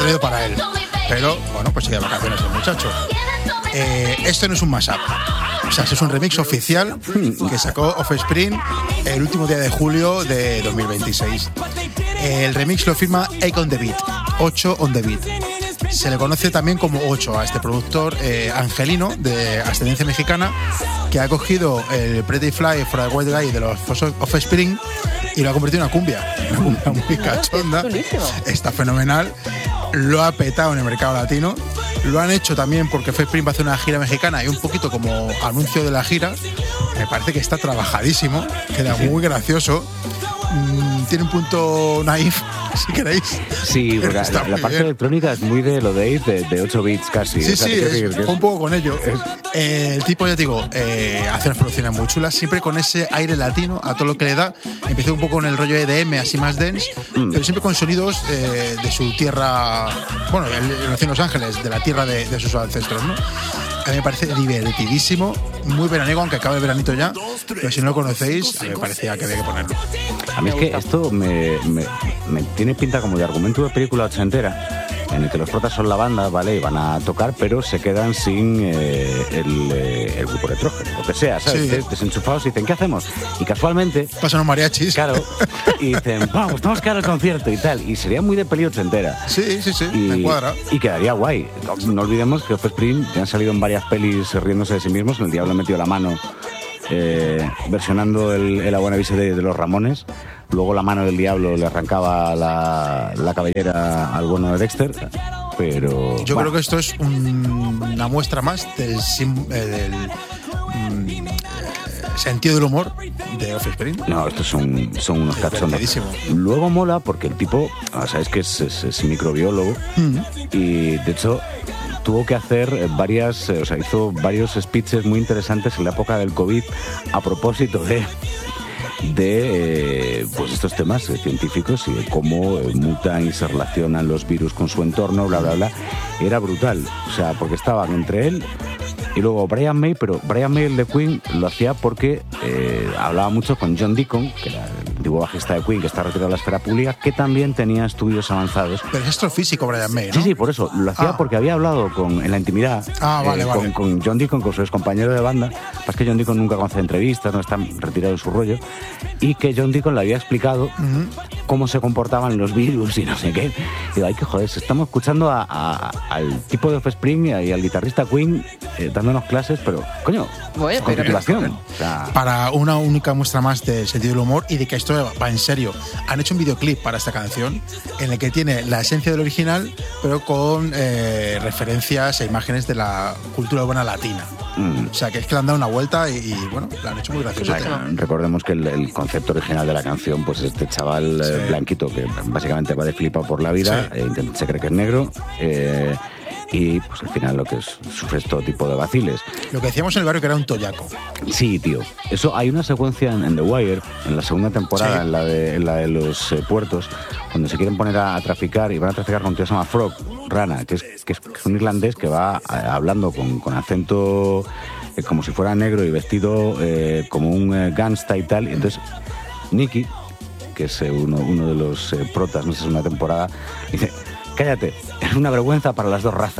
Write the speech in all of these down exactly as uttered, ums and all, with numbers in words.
traído para él. Pero, bueno, pues sigue de vacaciones el muchacho. Eh, esto no es un mashup. O sea, es un remix oficial que sacó Offspring el último día de julio de dos mil veintiséis. El remix lo firma eight on the Beat, ocho on the Beat. Se le conoce también como ocho a este productor eh, angelino de ascendencia mexicana que ha cogido el Pretty Fly for a White Guy de los Offspring y lo ha convertido en una cumbia, una cumbia muy cachonda. Está fenomenal. Lo ha petado en el mercado latino. Lo han hecho también porque Offspring va a hacer una gira mexicana y un poquito como anuncio de la gira. Me parece que está trabajadísimo, queda sí. muy gracioso. Mm, tiene un punto naif, si queréis. Sí, porque la, la parte bien. electrónica es muy de lo de de, de ocho bits casi. Sí, o sea, sí, es, es, es, un poco con ello. Es, eh, el tipo, ya te digo, eh, hace unas producciones muy chulas, siempre con ese aire latino a todo lo que le da. Empezó un poco con el rollo E D M, así más dense, mm. pero siempre con sonidos eh, de su tierra, bueno, él nació en Los Ángeles, de la tierra de, de sus ancestros, ¿no? A mí me parece divertidísimo, muy veraniego, aunque acabe el veranito ya, pero si no lo conocéis, a mí me parecía que había que ponerlo. A mí es que esto me, me, me tiene pinta como de argumento de película ochentera, en el que los protas son la banda, ¿vale? Y van a tocar, pero se quedan sin eh, el, eh, el grupo electrógeno, lo que sea, ¿sabes? Sí. Desenchufados y dicen, ¿qué hacemos? Y casualmente... Pasan los mariachis. Claro. Y dicen, vamos, tenemos que dar el concierto y tal. Y sería muy de peli ochentera. Sí, sí, sí, y, me cuadra. Y quedaría guay. No, no olvidemos que Offspring ya han salido en varias pelis riéndose de sí mismos. El diablo ha metido la mano eh, versionando el, el A Buena Vista de, de los Ramones. Luego la mano del diablo le arrancaba la, la cabellera al bueno de Dexter, pero... Yo bueno. creo que esto es un, una muestra más del, sim, eh, del mm, sentido del humor de Offspring. No, estos son, son unos cachondos. Luego mola porque el tipo, sabes que es, es, es microbiólogo mm. y de hecho... tuvo que hacer varias, o sea, hizo varios speeches muy interesantes en la época del COVID a propósito de... de eh, pues estos temas eh, científicos y de cómo eh, mutan y se relacionan los virus con su entorno, bla, bla, bla. Era brutal, o sea, porque estaban entre él y luego Brian May, pero Brian May, el de Queen, lo hacía porque eh, hablaba mucho con John Deacon, que era el antiguo bajista de Queen, que está retirado de la esfera pública, que también tenía estudios avanzados. Pero es astrofísico Brian May, ¿no? Sí, sí, por eso. Lo hacía ah. porque había hablado con, en la intimidad ah, vale, eh, vale. Con, con John Deacon, con su ex compañero de banda. Es que John Deacon nunca concede entrevistas, no está retirado de su rollo. Y que John Deacon le había explicado uh-huh. cómo se comportaban los virus y no sé qué. Y digo, ay, qué joder, estamos escuchando a, a, al tipo de Offspring y al guitarrista Queen eh, dándonos clases, pero, coño, bueno, con pero titulación. O sea... Para una única muestra más del sentido del humor y de que esto va en serio. Han hecho un videoclip para esta canción en el que tiene la esencia del original, pero con eh, referencias e imágenes de la cultura urbana latina. Mm. O sea, que es que le han dado una vuelta y, y bueno, la han hecho muy gracioso. O sea, recordemos que el, el concepto original de la canción, pues este chaval sí. eh, blanquito que básicamente va de flipado por la vida, sí. eh, se cree que es negro, eh, y pues al final lo que es, sufre es todo tipo de vaciles. Lo que decíamos en el barrio que era un toyaco. Sí, tío. Eso hay una secuencia en, en The Wire, en la segunda temporada, sí. en, la de, en la de los eh, puertos, cuando se quieren poner a, a traficar y van a traficar con un tío que se llama Frog, Rana, que es, que es, que es un irlandés que va a, hablando con, con acento eh, como si fuera negro y vestido eh, como un eh, gangsta y tal. Y entonces Nicky, que es eh, uno, uno de los eh, protas, no sé si es una temporada, dice... cállate, es una vergüenza para las dos razas.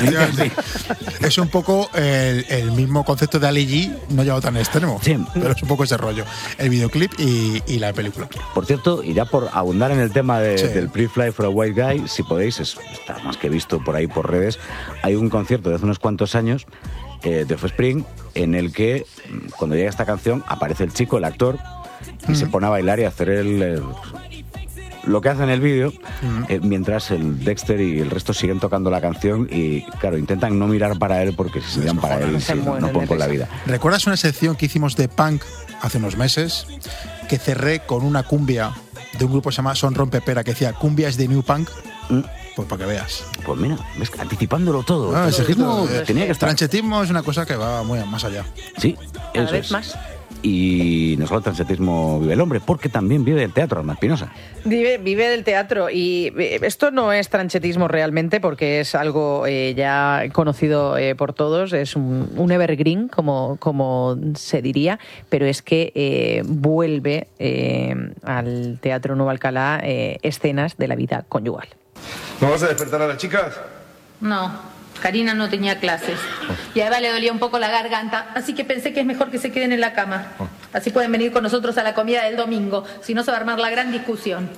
Es un poco el, el mismo concepto de Ali G, no llevado tan extremo, sí. pero es un poco ese rollo, el videoclip y, y la película. Por cierto, y ya por abundar en el tema de, sí. del Pre-Fly for a White Guy, si podéis, es, está más que visto por ahí por redes, hay un concierto de hace unos cuantos años eh, de Offspring en el que, cuando llega esta canción, aparece el chico, el actor, y mm. se pone a bailar y a hacer el... el lo que hace en el vídeo, uh-huh. eh, mientras el Dexter y el resto siguen tocando la canción y, claro, intentan no mirar para él porque si miran para él, sí, no, no pueden con la vida. ¿Recuerdas una sección que hicimos de punk hace unos meses? Que cerré con una cumbia de un grupo que se llama Son Rompepera, que decía, cumbia es de New Punk. Mm. Pues para que veas. Pues mira, ves, anticipándolo todo. Ah, ese ritmo, eh, tenía que estar. Tranchetismo es una cosa que va muy más allá. Sí, cada eso vez es. más. Y no solo el transetismo vive el hombre, porque también vive el teatro, Alma Espinosa. Vive, vive del teatro y esto no es tranchetismo realmente porque es algo eh, ya conocido eh, por todos, es un, un evergreen, como, como se diría, pero es que eh, vuelve eh, al Teatro Nuevo Alcalá eh, escenas de la vida conyugal. ¿No vas a despertar a las chicas? No, Karina no tenía clases. Y a Eva le dolía un poco la garganta, así que pensé que es mejor que se queden en la cama. Así pueden venir con nosotros a la comida del domingo, si no se va a armar la gran discusión.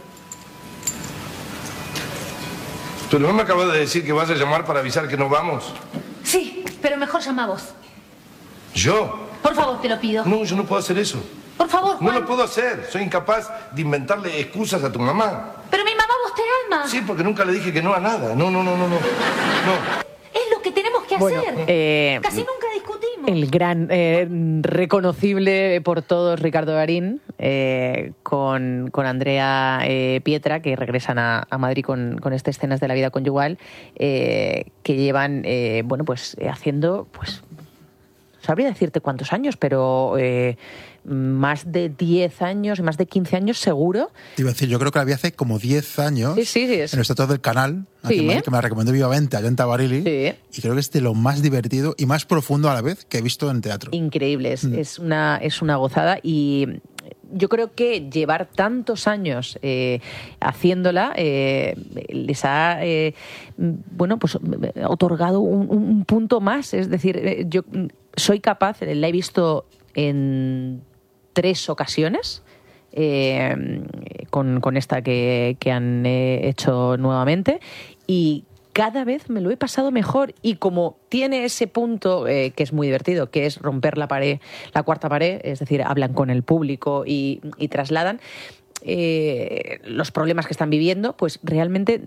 ¿Pero no me acabas de decir que vas a llamar para avisar que no vamos? Sí, pero mejor llama vos. ¿Yo? Por favor, te lo pido. No, yo no puedo hacer eso. Por favor, Juan. No lo puedo hacer. Soy incapaz de inventarle excusas a tu mamá. Pero mi mamá vos te ama. Sí, porque nunca le dije que no a nada. No, no, no, no, no. No. Es lo que tenemos que Bueno, hacer. eh, Casi nunca discutimos. El gran, eh, reconocible por todos, Ricardo Darín, eh, con, con Andrea eh, Pietra, que regresan a, a Madrid con, con estas escenas de la vida conyugal, eh, que llevan, eh, bueno, pues eh, haciendo, pues, sabría decirte cuántos años, pero eh, más de diez años, más de quince años seguro. Te iba a decir, yo creo que la vi hace como diez años. Sí, sí, sí. Es... En los Estados del Canal, aquí Sí, en Madrid, ¿eh? que me la recomendó vivamente a Yanta Barili. Sí. Y creo que es de lo más divertido y más profundo a la vez que he visto en teatro. Increíble, es, Mm. es, una, es una gozada y yo creo que llevar tantos años eh, haciéndola eh, les ha eh, bueno, pues, otorgado un, un punto más. Es decir, eh, yo soy capaz, la he visto en tres ocasiones. Eh, con, con esta que, que han eh, hecho nuevamente, y cada vez me lo he pasado mejor, y como tiene ese punto eh, que es muy divertido, que es romper la pared, la cuarta pared, es decir, hablan con el público y, y trasladan eh, los problemas que están viviendo, pues realmente